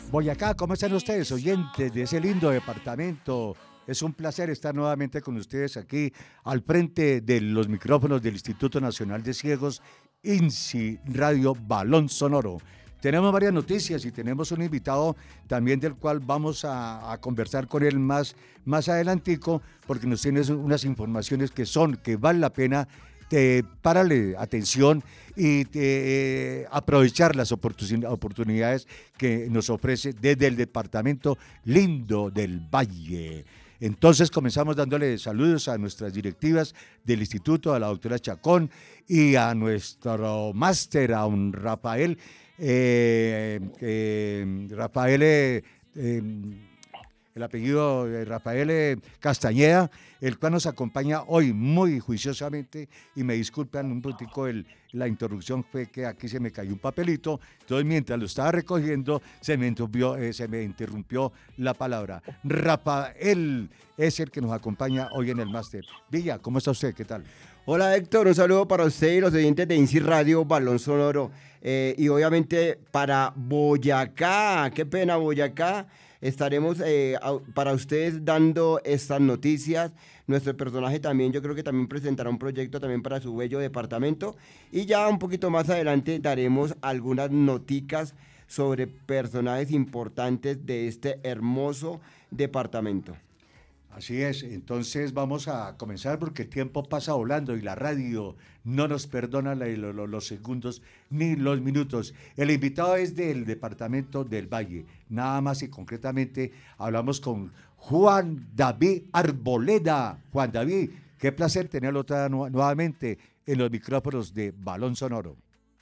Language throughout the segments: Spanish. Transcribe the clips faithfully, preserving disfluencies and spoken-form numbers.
Boyacá, ¿cómo están ustedes, oyentes de ese lindo departamento? Es un placer estar nuevamente con ustedes aquí al frente de los micrófonos del Instituto Nacional de Ciegos, INSI Radio Balón Sonoro. Tenemos varias noticias y tenemos un invitado también del cual vamos a, a conversar con él más, más adelantico, porque nos tiene unas informaciones que son, que vale la pena de párale atención y de, eh, aprovechar las oportun- oportunidades que nos ofrece desde el departamento lindo del Valle. Entonces comenzamos dándole saludos a nuestras directivas del instituto, a la doctora Chacón y a nuestro máster, a un Rafael, eh, eh, Rafael, eh, eh, el apellido de Rafael eh, Castañeda, el cual nos acompaña hoy muy juiciosamente, y me disculpan un poquitico el, la interrupción, fue que aquí se me cayó un papelito, entonces mientras lo estaba recogiendo se me interrumpió, eh, se me interrumpió la palabra. Rafael es el que nos acompaña hoy en el máster. Villa, ¿cómo está usted? ¿Qué tal? Hola Héctor, un saludo para usted y los oyentes de INSI Radio Balón Sonoro, eh, y obviamente para Boyacá, qué pena Boyacá, estaremos eh, a, para ustedes dando estas noticias. Nuestro personaje también, yo creo que también presentará un proyecto también para su bello departamento, y ya un poquito más adelante daremos algunas noticas sobre personajes importantes de este hermoso departamento. Así es, entonces vamos a comenzar porque el tiempo pasa volando y la radio no nos perdona la, lo, lo, los segundos ni los minutos. El invitado es del departamento del Valle, nada más y concretamente hablamos con Juan David Arboleda. Juan David, qué placer tenerlo otra, nu nuevamente en los micrófonos de Balón Sonoro.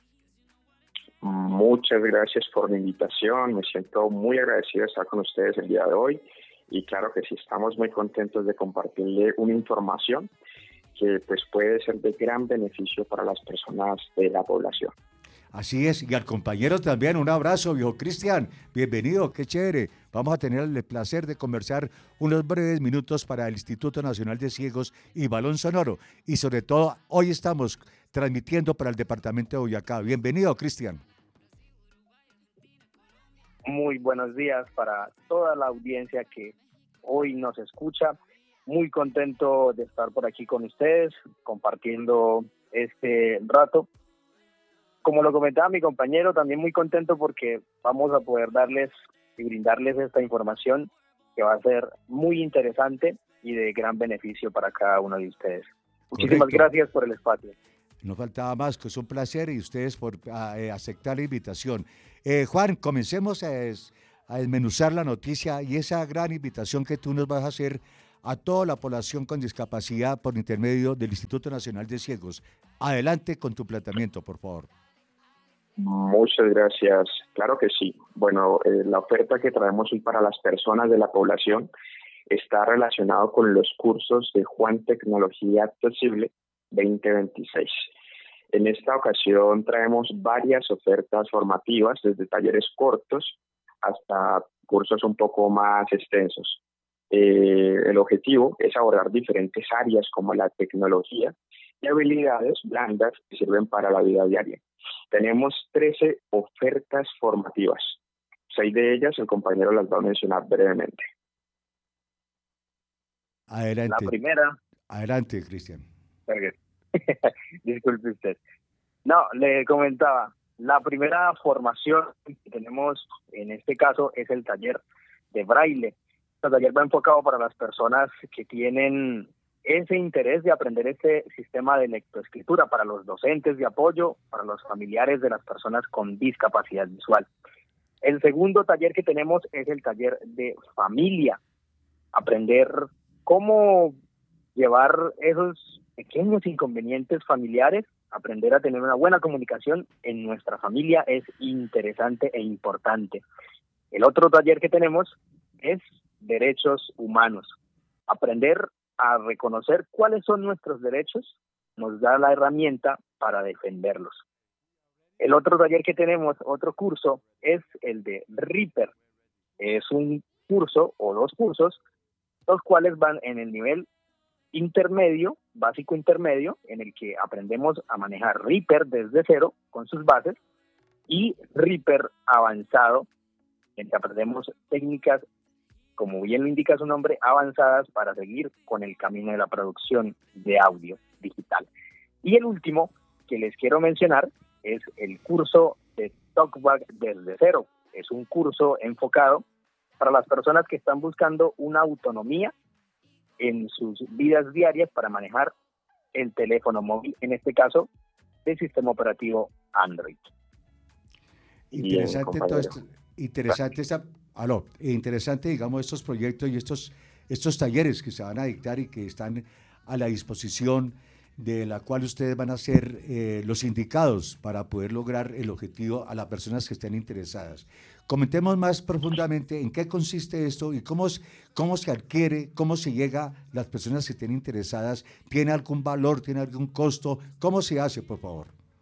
Muchas gracias por la invitación, me siento muy agradecido de estar con ustedes el día de hoy. Y claro que sí, estamos muy contentos de compartirle una información que pues puede ser de gran beneficio para las personas de la población. Así es, y al compañero también un abrazo, viejo Cristian, bienvenido, qué chévere. Vamos a tener el placer de conversar unos breves minutos para el Instituto Nacional de Ciegos y Balón Sonoro, y sobre todo hoy estamos transmitiendo para el departamento de Boyacá. Bienvenido, Cristian. Muy buenos días para toda la audiencia que hoy nos escucha. Muy contento de estar por aquí con ustedes, compartiendo este rato. Como lo comentaba mi compañero, también muy contento porque vamos a poder darles y brindarles esta información que va a ser muy interesante y de gran beneficio para cada uno de ustedes. Muchísimas Correcto. Gracias por el espacio. No faltaba más, que es un placer, y ustedes por a, eh, aceptar la invitación. Eh, Juan, comencemos a, des, a desmenuzar la noticia y esa gran invitación que tú nos vas a hacer a toda la población con discapacidad por intermedio del Instituto Nacional de Ciegos. Adelante con tu planteamiento, por favor. Muchas gracias. Claro que sí. Bueno, eh, la oferta que traemos hoy para las personas de la población está relacionado con los cursos de Juan Tecnología Accesible veinte veintiséis. En esta ocasión traemos varias ofertas formativas, desde talleres cortos hasta cursos un poco más extensos. Eh, el objetivo es abordar diferentes áreas como la tecnología y habilidades blandas que sirven para la vida diaria. Tenemos trece ofertas formativas. Seis de ellas el compañero las va a mencionar brevemente. Adelante. La primera. Adelante, Cristian. Disculpe usted. No, le comentaba, la primera formación que tenemos en este caso es el taller de braille. El taller va enfocado para las personas que tienen ese interés de aprender este sistema de lectoescritura, para los docentes de apoyo, para los familiares de las personas con discapacidad visual. El segundo taller que tenemos es el taller de familia, aprender cómo llevar esos pequeños inconvenientes familiares, aprender a tener una buena comunicación en nuestra familia es interesante e importante. El otro taller que tenemos es derechos humanos. Aprender a reconocer cuáles son nuestros derechos nos da la herramienta para defenderlos. El otro taller que tenemos, otro curso, es el de Reaper. Es un curso o dos cursos, los cuales van en el nivel intermedio, básico intermedio, en el que aprendemos a manejar Reaper desde cero con sus bases, y Reaper avanzado, en que aprendemos técnicas, como bien lo indica su nombre, avanzadas para seguir con el camino de la producción de audio digital. Y el último que les quiero mencionar es el curso de TalkBack desde cero. Es un curso enfocado para las personas que están buscando una autonomía en sus vidas diarias para manejar el teléfono móvil, en este caso, del sistema operativo Android. Interesante Bien, todo esto, interesante esta, aló, interesante, digamos, estos proyectos y estos, estos talleres que se van a dictar y que están a la disposición, de la cual ustedes van a ser eh, los indicados para poder lograr el objetivo a las personas que estén interesadas. Comentemos más profundamente en qué consiste esto y cómo, es, cómo se adquiere, cómo se llega a las personas que estén interesadas. ¿Tiene algún valor, tiene algún costo? ¿Cómo se hace, por favor?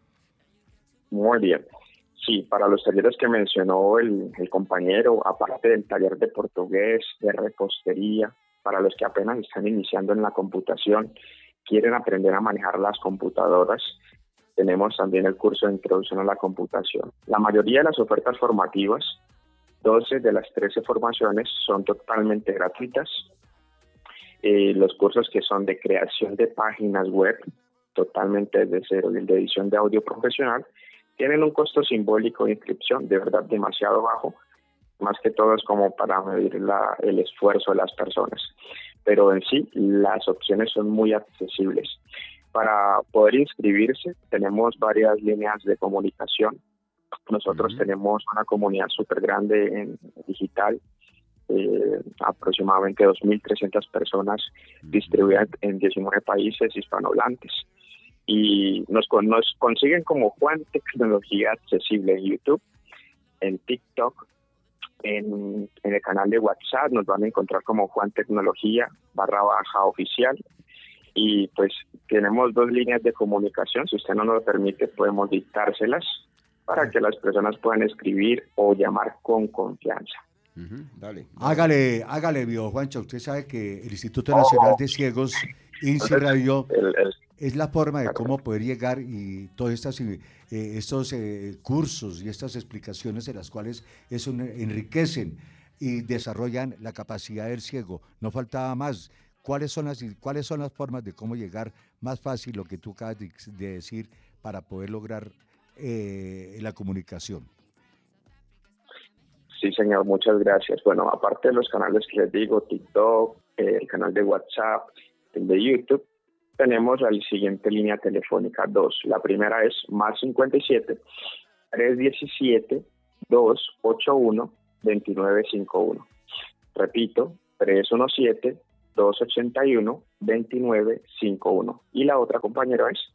Muy bien. Sí, para los talleres que mencionó el, el compañero, aparte del taller de portugués, de repostería, para los que apenas están iniciando en la computación, quieren aprender a manejar las computadoras, tenemos también el curso de introducción a la computación. La mayoría de las ofertas formativas, doce de las trece formaciones, son totalmente gratuitas. Eh, los cursos que son de creación de páginas web, totalmente desde cero, y el de edición de audio profesional, tienen un costo simbólico de inscripción, de verdad demasiado bajo, más que todo es como para medir la, el esfuerzo de las personas. Pero en sí, las opciones son muy accesibles. Para poder inscribirse, tenemos varias líneas de comunicación. Nosotros uh-huh. tenemos una comunidad súper grande en digital, eh, aproximadamente dos mil trescientas personas uh-huh. distribuidas en diecinueve países hispanohablantes. Y nos, nos consiguen como Juan Tecnología Accesible en YouTube, en TikTok, en, en el canal de WhatsApp, nos van a encontrar como Juan Tecnología barra baja oficial. Y pues tenemos dos líneas de comunicación, si usted no nos lo permite podemos dictárselas para que las personas puedan escribir o llamar con confianza. Uh-huh. Dale, dale. Hágale, hágale, viejo Juancho, usted sabe que el Instituto Nacional oh. de Ciegos, INSI Radio, el, el, es la forma de cómo poder llegar y todos estas, eh, estos eh, cursos y estas explicaciones de las cuales eso enriquecen y desarrollan la capacidad del ciego. No faltaba más. ¿Cuáles son las, cuáles son las formas de cómo llegar más fácil, lo que tú acabas de, de decir, para poder lograr eh, la comunicación? Sí, señor, muchas gracias. Bueno, aparte de los canales que les digo, TikTok, eh, el canal de WhatsApp, el de YouTube, tenemos la siguiente línea telefónica, dos. La primera es más cincuenta y siete, trescientos diecisiete, doscientos ochenta y uno, veintinueve cincuenta y uno. Repito, trescientos diecisiete, doscientos ochenta y uno, veintinueve cincuenta y uno. ¿Y la otra, compañero, es?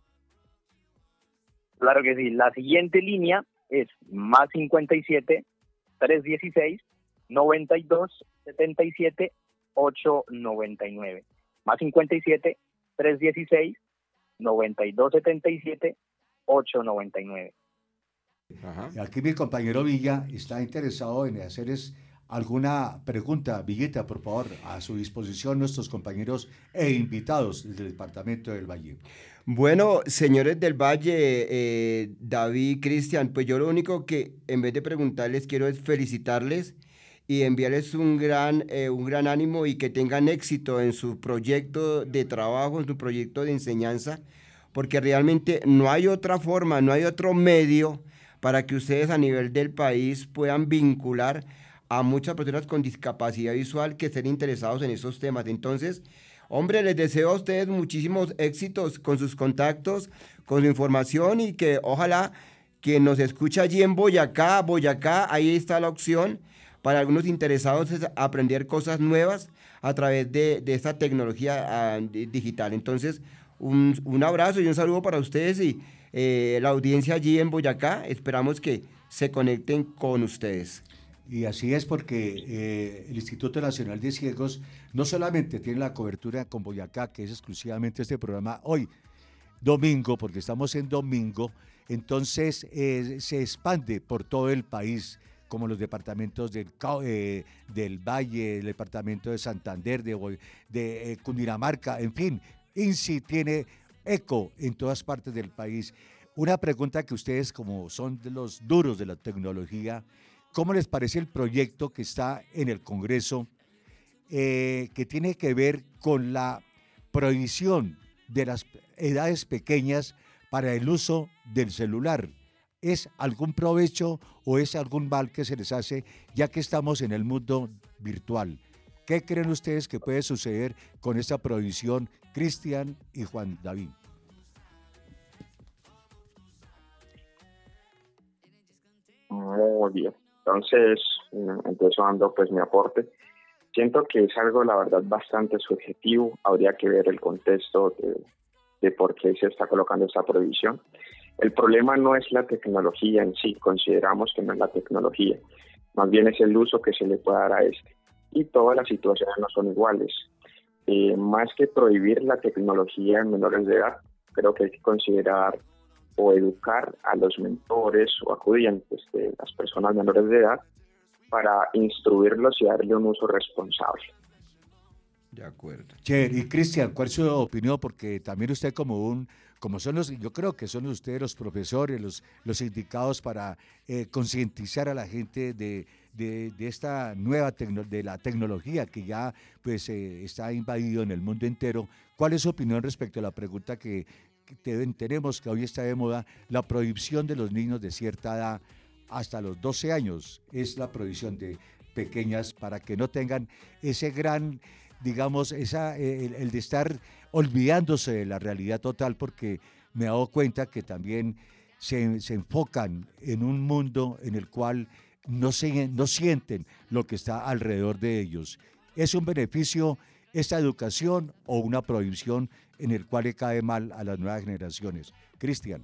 Claro que sí. La siguiente línea es más cincuenta y siete, trescientos dieciséis, noventa y dos, setenta y siete, ochocientos noventa y nueve. Más cincuenta y siete, trescientos dieciséis, noventa y dos, setenta y siete, ochocientos noventa y nueve. Ajá. Aquí mi compañero Villa está interesado en hacerles alguna pregunta. Villita, por favor, a su disposición nuestros compañeros e invitados del Departamento del Valle. Bueno, señores del Valle, eh, David, Cristian, pues yo lo único que en vez de preguntarles quiero es felicitarles y enviarles un gran, eh, un gran ánimo y que tengan éxito en su proyecto de trabajo, en su proyecto de enseñanza, porque realmente no hay otra forma, no hay otro medio para que ustedes a nivel del país puedan vincular a muchas personas con discapacidad visual que estén interesados en esos temas. Entonces, hombre, les deseo a ustedes muchísimos éxitos con sus contactos, con su información y que ojalá quien nos escucha allí en Boyacá, Boyacá, ahí está la opción para algunos interesados es aprender cosas nuevas a través de, de esta tecnología uh, digital. Entonces, un, un abrazo y un saludo para ustedes y eh, la audiencia allí en Boyacá. Esperamos que se conecten con ustedes. Y así es porque eh, el Instituto Nacional de Ciegos no solamente tiene la cobertura con Boyacá, que es exclusivamente este programa hoy, domingo, porque estamos en domingo, entonces eh, se expande por todo el país, como los departamentos del, eh, del Valle, el departamento de Santander, de, de eh, Cundinamarca, en fin, INSI tiene eco en todas partes del país. Una pregunta que ustedes, como son de los duros de la tecnología, ¿cómo les parece el proyecto que está en el Congreso eh, que tiene que ver con la prohibición de las edades pequeñas para el uso del celular? ¿Es algún provecho o es algún mal que se les hace ya que estamos en el mundo virtual? ¿Qué creen ustedes que puede suceder con esta prohibición, Cristian y Juan David? Muy bien. Entonces, empiezo dando pues mi aporte. Siento que es algo, la verdad, bastante subjetivo. Habría que ver el contexto de, de por qué se está colocando esta prohibición. El problema no es la tecnología en sí, consideramos que no es la tecnología, más bien es el uso que se le puede dar a este. Y todas las situaciones no son iguales. Eh, más que prohibir la tecnología en menores de edad, creo que hay que considerar o educar a los mentores o acudientes de las personas menores de edad para instruirlos y darle un uso responsable. De acuerdo. Che, y Cristian, ¿cuál es su opinión? Porque también usted como un, como son los, yo creo que son ustedes los profesores, los, los indicados para eh, concientizar a la gente de, de, de esta nueva tecno, de la tecnología que ya pues eh, está invadido en el mundo entero. ¿Cuál es su opinión respecto a la pregunta que, que tenemos, que hoy está de moda, la prohibición de los niños de cierta edad hasta los doce años? Es la prohibición de pequeñas para que no tengan ese gran, digamos, esa, el, el de estar olvidándose de la realidad total, porque me he dado cuenta que también se, se enfocan en un mundo en el cual no, se, no sienten lo que está alrededor de ellos. ¿Es un beneficio esta educación o una prohibición en el cual le cae mal a las nuevas generaciones? Cristian.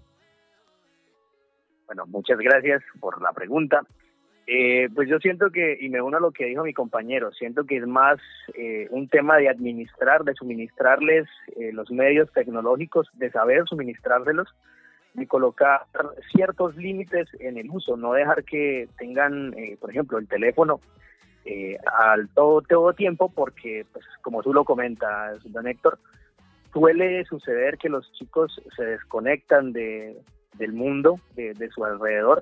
Bueno, muchas gracias por la pregunta. Eh, pues yo siento que, y me uno a lo que dijo mi compañero, siento que es más eh, un tema de administrar, de suministrarles eh, los medios tecnológicos, de saber suministrárselos, de colocar ciertos límites en el uso, no dejar que tengan, eh, por ejemplo, el teléfono eh, al todo, todo tiempo, porque, pues, como tú lo comentas, don Héctor, suele suceder que los chicos se desconectan de, del mundo, de, de su alrededor,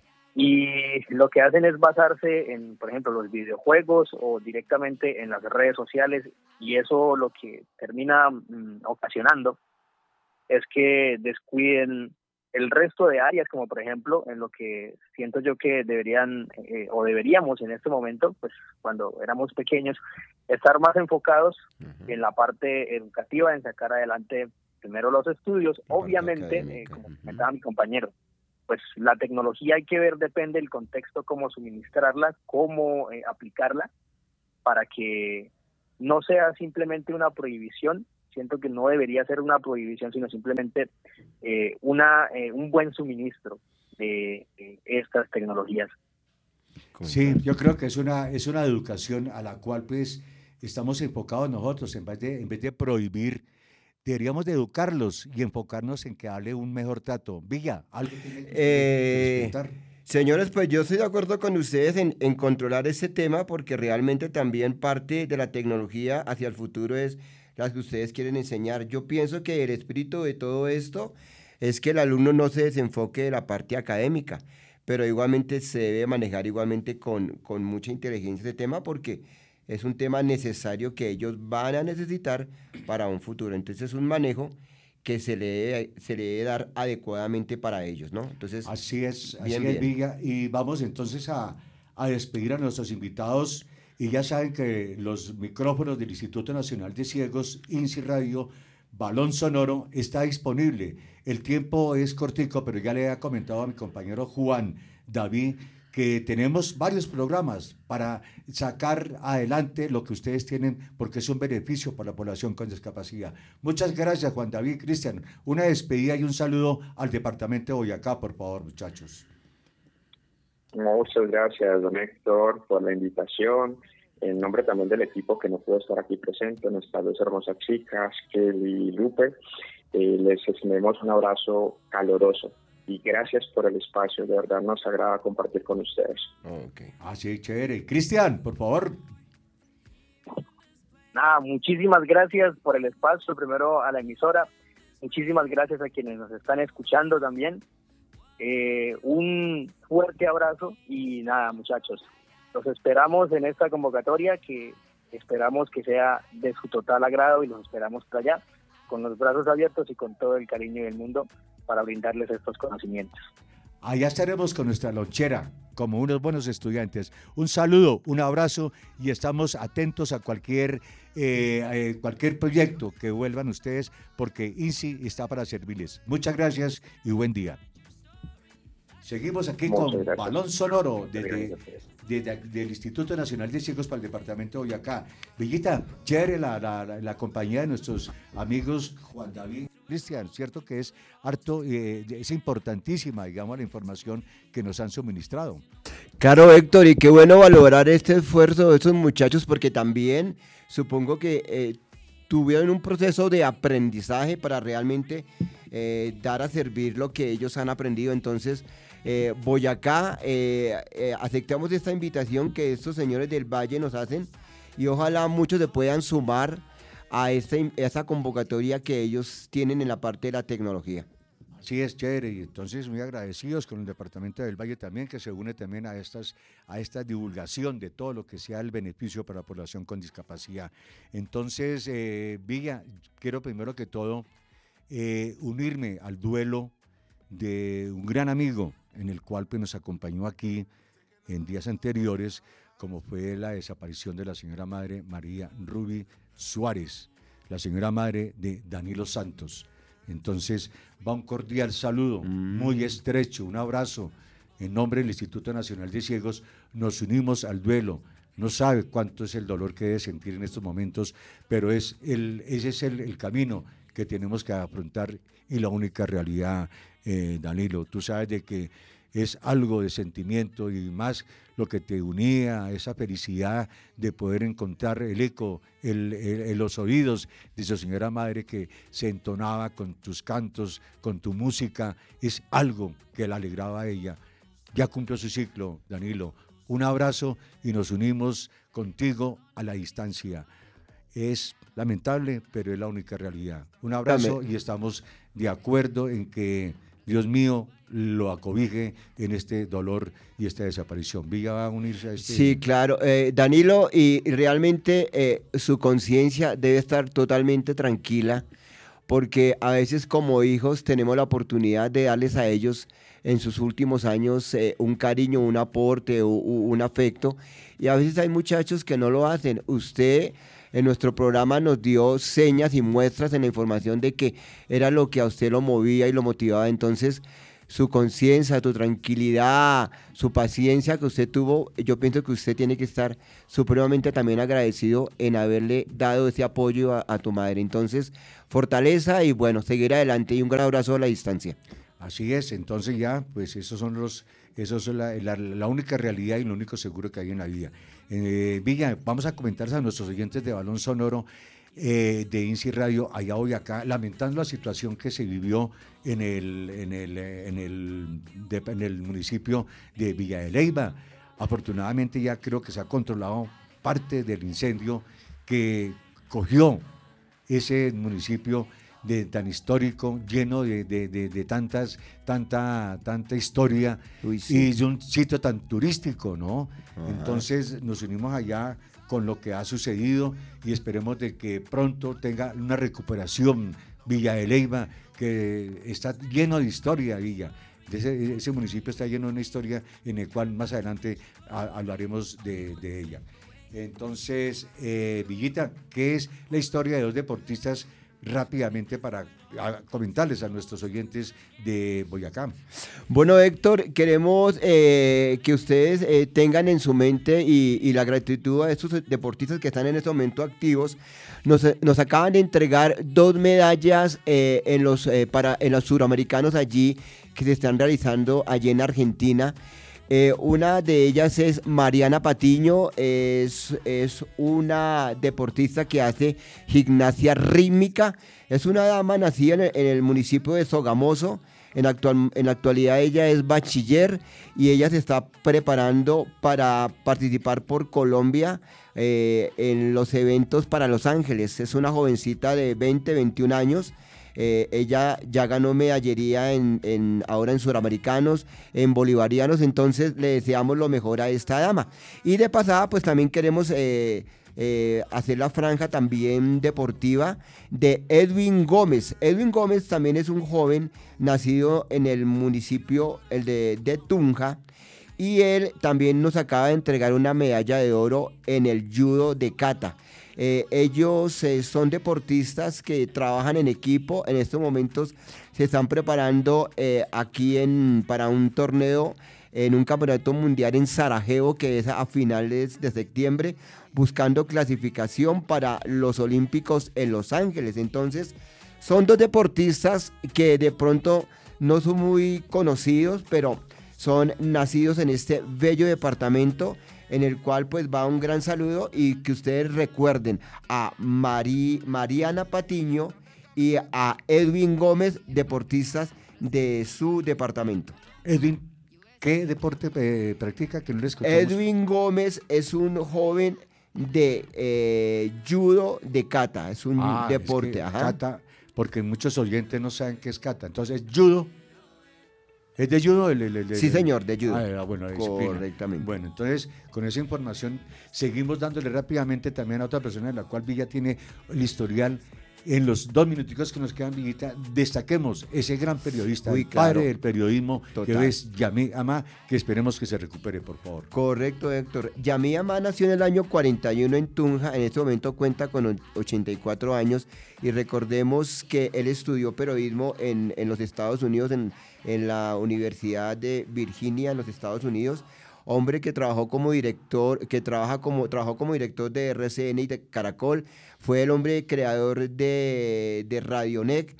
y lo que hacen es basarse en, por ejemplo, los videojuegos o directamente en las redes sociales, y eso lo que termina mmm, ocasionando es que descuiden el resto de áreas, como por ejemplo en lo que siento yo que deberían eh, o deberíamos en este momento, pues cuando éramos pequeños, estar más enfocados uh-huh. en la parte educativa, en sacar adelante primero los estudios, la obviamente, eh, como uh-huh. comentaba mi compañero, pues la tecnología hay que ver, depende del contexto, cómo suministrarla, cómo eh, aplicarla, para que no sea simplemente una prohibición. Siento que no debería ser una prohibición, sino simplemente eh, una eh, un buen suministro de eh, estas tecnologías. Sí, yo creo que es una, es una educación a la cual pues estamos enfocados nosotros, en vez de, en vez de prohibir. Deberíamos de educarlos y enfocarnos en que darle un mejor trato. Villa, ¿algo tiene que eh, señores, pues yo estoy de acuerdo con ustedes en, en controlar ese tema, porque realmente también parte de la tecnología hacia el futuro es las que ustedes quieren enseñar. Yo pienso que el espíritu de todo esto es que el alumno no se desenfoque de la parte académica, pero igualmente se debe manejar igualmente con, con mucha inteligencia este tema, porque es un tema necesario que ellos van a necesitar para un futuro. Entonces es un manejo que se le debe, se le debe dar adecuadamente para ellos, ¿no? Entonces, así es, bien, así es, bien. Villa. Y vamos entonces a, a despedir a nuestros invitados. Y ya saben que los micrófonos del Instituto Nacional de Ciegos, INSI Radio, Balón Sonoro, está disponible. El tiempo es cortico, pero ya le he comentado a mi compañero Juan David que tenemos varios programas para sacar adelante lo que ustedes tienen, porque es un beneficio para la población con discapacidad. Muchas gracias, Juan David. Cristian, una despedida y un saludo al departamento de Boyacá, por favor, muchachos. Muchas gracias, don Héctor, por la invitación. En nombre también del equipo que no pudo estar aquí presente, nuestras dos hermosas chicas, Kelly y Lupe, eh, les extendemos un abrazo caloroso. Y gracias por el espacio, de verdad nos agrada compartir con ustedes. Okay. Ah, sí, chévere. Cristian, por favor. Nada, muchísimas gracias por el espacio, primero a la emisora, muchísimas gracias a quienes nos están escuchando también, Eh, un fuerte abrazo y nada, muchachos, los esperamos en esta convocatoria que esperamos que sea de su total agrado y los esperamos por allá con los brazos abiertos y con todo el cariño del mundo para brindarles estos conocimientos. Allá estaremos con nuestra lonchera, como unos buenos estudiantes. Un saludo, un abrazo y estamos atentos a cualquier, eh, eh, cualquier proyecto que vuelvan ustedes, porque INSI está para servirles. Muchas gracias y buen día. Seguimos aquí Muchas con gracias. Balón Sonoro desde, desde, del Instituto Nacional de Ciegos para el Departamento de Boyacá. Villita, chévere la, la, la, la compañía de nuestros amigos Juan David Cristian, cierto que es harto, eh, es importantísima, digamos, la información que nos han suministrado. Claro, Héctor, y qué bueno valorar este esfuerzo de estos muchachos, porque también supongo que eh, tuvieron un proceso de aprendizaje para realmente eh, dar a servir lo que ellos han aprendido. Entonces, eh, Boyacá, eh, eh, aceptamos esta invitación que estos señores del Valle nos hacen y ojalá muchos se puedan sumar a esta, esta convocatoria que ellos tienen en la parte de la tecnología. Sí, es chévere, y entonces muy agradecidos con el Departamento del Valle también, que se une también a, estas, a esta divulgación de todo lo que sea el beneficio para la población con discapacidad. Entonces, eh, Villa, quiero primero que todo eh, unirme al duelo de un gran amigo, en el cual pues, nos acompañó aquí en días anteriores, como fue la desaparición de la señora madre María Ruby Suárez, la señora madre de Danilo Santos. Entonces, va un cordial saludo, mm. muy estrecho, un abrazo. En nombre del Instituto Nacional de Ciegos, nos unimos al duelo. No sabe cuánto es el dolor que debe sentir en estos momentos, pero es el, ese es el, el camino que tenemos que afrontar y la única realidad, eh, Danilo. Tú sabes de que es algo de sentimiento y más lo que te unía, esa felicidad de poder encontrar el eco, el, el, el, los oídos de su señora madre que se entonaba con tus cantos, con tu música, es algo que la alegraba a ella. Ya cumplió su ciclo, Danilo. Un abrazo y nos unimos contigo a la distancia. Es lamentable, pero es la única realidad. Un abrazo Dame. Y estamos de acuerdo en que, Dios mío, lo acobije en este dolor y esta desaparición. Villa va a unirse a este... Sí, claro. Eh, Danilo, y, y realmente eh, su conciencia debe estar totalmente tranquila, porque a veces como hijos tenemos la oportunidad de darles a ellos en sus últimos años eh, un cariño, un aporte, u, u, un afecto, y a veces hay muchachos que no lo hacen. Usted en nuestro programa nos dio señas y muestras en la información de que era lo que a usted lo movía y lo motivaba. Entonces, su conciencia, tu tranquilidad, su paciencia que usted tuvo, yo pienso que usted tiene que estar supremamente también agradecido en haberle dado ese apoyo a, a tu madre. Entonces, fortaleza y bueno, seguir adelante y un gran abrazo a la distancia. Así es, entonces ya, pues esos son los, esos son la, la, la única realidad y lo único seguro que hay en la vida. Eh, Villa, vamos a comentar a nuestros oyentes de Balón Sonoro eh, de INSI Radio allá hoy acá, lamentando la situación que se vivió en el, en el, en el, de, en el municipio de Villa de Leyva. Afortunadamente ya creo que se ha controlado parte del incendio que cogió ese municipio de tan histórico, lleno de, de, de, de tantas, tanta, tanta historia. Uy, sí. Y de un sitio tan turístico, ¿no? Ajá. Entonces nos unimos allá con lo que ha sucedido y esperemos de que pronto tenga una recuperación Villa de Leyva, que está lleno de historia, Villa. Ese, ese municipio está lleno de una historia en el cual más adelante a, hablaremos de, de ella. Entonces, eh, Villita, ¿qué es la historia de dos deportistas rápidamente para a, comentarles a nuestros oyentes de Boyacá? Bueno, Héctor, queremos eh, que ustedes eh, tengan en su mente y, y la gratitud a estos deportistas que están en este momento activos. Nos, nos acaban de entregar dos medallas eh, en, los, eh, para, en los suramericanos allí que se están realizando allí en Argentina. Eh, una de ellas es Mariana Patiño, es, es una deportista que hace gimnasia rítmica, es una dama nacida en el, en el municipio de Sogamoso, en, actual, en la actualidad ella es bachiller y ella se está preparando para participar por Colombia eh, en los eventos para Los Ángeles. Es una jovencita de veinte, veintiún años. Eh, ella ya ganó medallería en, en, ahora en suramericanos, en bolivarianos, entonces le deseamos lo mejor a esta dama. Y de pasada, pues también queremos eh, eh, hacer la franja también deportiva de Edwin Gómez. Edwin Gómez también es un joven nacido en el municipio el de, de Tunja, y él también nos acaba de entregar una medalla de oro en el judo de kata. Eh, ellos eh, son deportistas que trabajan en equipo. En estos momentos se están preparando eh, aquí en, para un torneo en un campeonato mundial en Sarajevo, que es a finales de septiembre, buscando clasificación para los Olímpicos en Los Ángeles. Entonces son dos deportistas que de pronto no son muy conocidos, pero son nacidos en este bello departamento, en el cual pues va un gran saludo, y que ustedes recuerden a Mari, Mariana Patiño y a Edwin Gómez, deportistas de su departamento. Edwin, ¿qué deporte eh, practica? Que no le escuchamos. Edwin Gómez es un joven de eh, judo de kata, es un ah, deporte. Es que ajá. Kata, porque muchos oyentes no saben qué es kata. Entonces, judo. ¿Es de judo? El, el, el, sí, señor, de judo. Ah, bueno, correctamente. Bueno, entonces, con esa información, seguimos dándole rápidamente también a otra persona, en la cual Villa tiene el historial. En los dos minuticos que nos quedan, Villita, destaquemos ese gran periodista, Uy, el claro. padre del periodismo, Total. que es Yamí Amá, que esperemos que se recupere, por favor. Correcto, Héctor. Yamí Amá nació en el año cuarenta y uno en Tunja. En este momento cuenta con ochenta y cuatro años, y recordemos que él estudió periodismo en, en los Estados Unidos, en, en la Universidad de Virginia, en los Estados Unidos. Hombre que trabajó como director, que trabaja como, trabajó como director de R C N y de Caracol, fue el hombre creador de, de Radionec,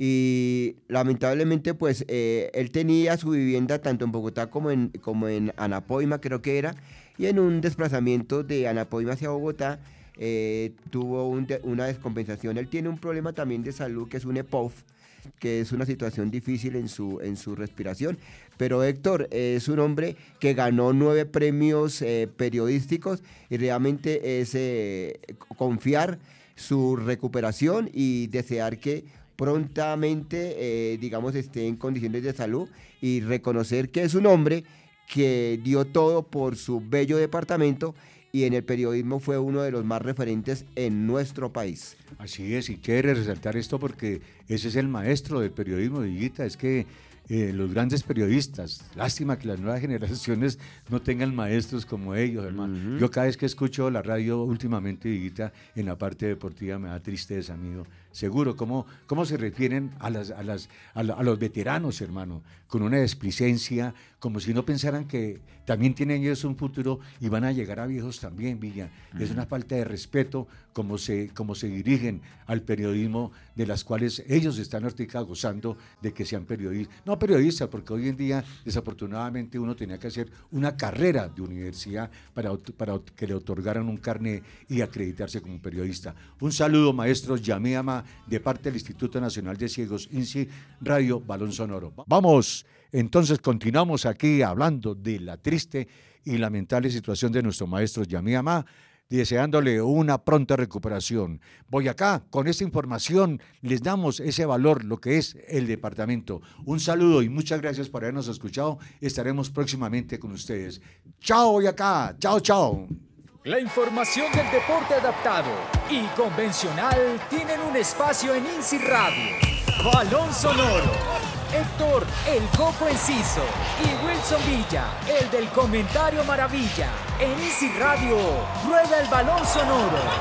y lamentablemente pues eh, él tenía su vivienda tanto en Bogotá como en, como en Anapoima, creo que era, y en un desplazamiento de Anapoima hacia Bogotá eh, tuvo un de, una descompensación. Él tiene un problema también de salud, que es un E P O F, que es una situación difícil en su, en su respiración. Pero Héctor es un hombre que ganó nueve premios eh, periodísticos, y realmente es eh, confiar su recuperación y desear que prontamente, eh, digamos, esté en condiciones de salud, y reconocer que es un hombre que dio todo por su bello departamento, y en el periodismo fue uno de los más referentes en nuestro país. Así es, y quiere resaltar esto porque ese es el maestro del periodismo, Villita. Es que eh, los grandes periodistas, lástima que las nuevas generaciones no tengan maestros como ellos, hermano. Uh-huh. Yo cada vez que escucho la radio últimamente, Villita, en la parte deportiva me da tristeza, amigo. Seguro, ¿cómo, cómo se refieren a, las, a, las, a, la, a los veteranos, hermano? Con una desplicencia, como si no pensaran que también tienen ellos un futuro y van a llegar a viejos también, Villa. Uh-huh. Es una falta de respeto como se, como se dirigen al periodismo, de las cuales ellos están ahorita gozando de que sean periodistas. No periodistas, porque hoy en día, desafortunadamente, uno tenía que hacer una carrera de universidad para, para que le otorgaran un carnet y acreditarse como periodista. Un saludo, maestros Yamí Amá, de parte del Instituto Nacional de Ciegos, INSI Radio Balón Sonoro. Vamos, entonces continuamos aquí hablando de la triste y lamentable situación de nuestro maestro Yamí Amá, deseándole una pronta recuperación. Boyacá, con esta información les damos ese valor, lo que es el departamento. Un saludo y muchas gracias por habernos escuchado. Estaremos próximamente con ustedes. Chao, Boyacá. Chao, chao. La información del deporte adaptado y convencional tienen un espacio en INSI Radio. Balón Sonoro. Héctor, el Coco Enciso, y Wilson Villa, el del Comentario Maravilla. En INSI Radio, rueda el Balón Sonoro.